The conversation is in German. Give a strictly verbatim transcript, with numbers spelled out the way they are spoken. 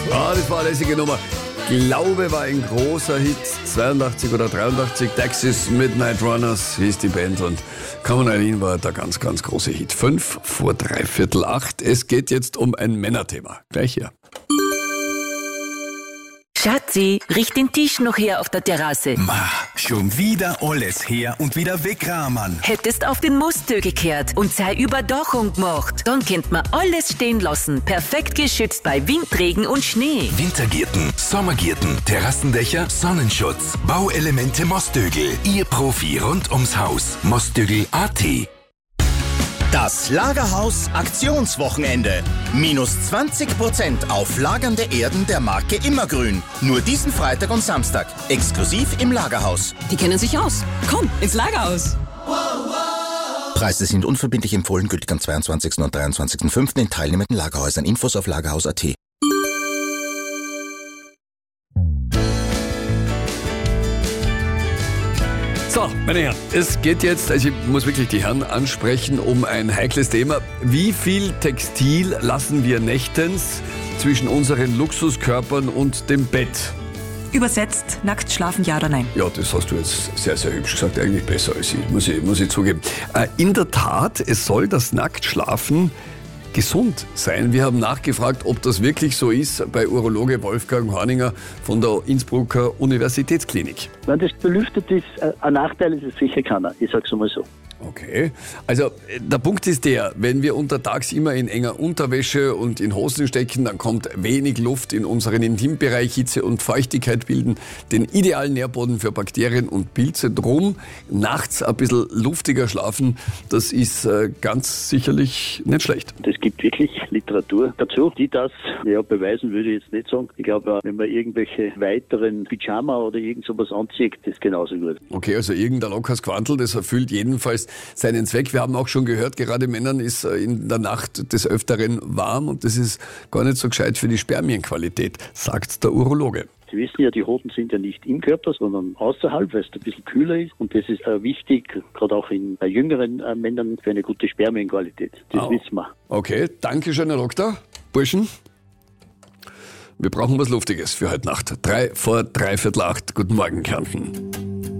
Ah, das war eine lässige Nummer. Glaube war ein großer Hit, zweiundachtzig oder dreiundachtzig. Texas Midnight Runners hieß die Band und Come On Eileen war der ganz, ganz große Hit. Fünf vor dreiviertel acht. Es geht jetzt um ein Männerthema. Gleich hier. Schatzi, riech den Tisch noch her auf der Terrasse. Ma, schon wieder alles her und wieder wegrahmen. Hättest auf den Mustö gekehrt und sei Überdachung gemacht. Dann könnt man alles stehen lassen. Perfekt geschützt bei Wind, Regen und Schnee. Wintergärten, Sommergärten, Terrassendächer, Sonnenschutz, Bauelemente Mostögl. Ihr Profi rund ums Haus. Mostögl Punkt a t. Das Lagerhaus Aktionswochenende. Minus zwanzig Prozent auf lagernde Erden der Marke Immergrün. Nur diesen Freitag und Samstag. Exklusiv im Lagerhaus. Die kennen sich aus. Komm, ins Lagerhaus. Preise sind unverbindlich empfohlen, gültig am zweiundzwanzigsten und dreiundzwanzigsten fünften in teilnehmenden Lagerhäusern. Infos auf lagerhaus Punkt a t. So, meine Herren, es geht jetzt, also ich muss wirklich die Herren ansprechen, um ein heikles Thema. Wie viel Textil lassen wir nächtens zwischen unseren Luxuskörpern und dem Bett? Übersetzt, nackt schlafen, ja oder nein? Ja, das hast du jetzt sehr, sehr hübsch gesagt. Eigentlich besser als ich, muss ich, muss ich zugeben. Äh, in der Tat, es soll das Nacktschlafen gesund sein. Wir haben nachgefragt, ob das wirklich so ist bei Urologe Wolfgang Horninger von der Innsbrucker Universitätsklinik. Wenn das belüftet ist, ein Nachteil ist es sicher keiner. Ich sag's mal so. Okay, also der Punkt ist der, wenn wir untertags immer in enger Unterwäsche und in Hosen stecken, dann kommt wenig Luft in unseren Intimbereich, Hitze und Feuchtigkeit bilden den idealen Nährboden für Bakterien und Pilze. Drum nachts ein bisschen luftiger schlafen, das ist äh, ganz sicherlich nicht schlecht. Es gibt wirklich Literatur dazu, die das ja, beweisen, würde ich jetzt nicht sagen. Ich glaube, wenn man irgendwelche weiteren Pyjama oder irgend sowas anzieht, das ist genauso gut. Okay, also irgendein lockeres Quantel, das erfüllt jedenfalls seinen Zweck. Wir haben auch schon gehört, gerade Männern ist in der Nacht des Öfteren warm und das ist gar nicht so gescheit für die Spermienqualität, sagt der Urologe. Sie wissen ja, die Hoden sind ja nicht im Körper, sondern außerhalb, weil es ein bisschen kühler ist. Und das ist äh, wichtig, gerade auch in, bei jüngeren äh, Männern, für eine gute Spermienqualität. Das oh. wissen wir. Okay, danke schön, Herr Doktor. Burschen, wir brauchen was Luftiges für heute Nacht. Drei vor dreiviertel acht. Guten Morgen, Kärnten.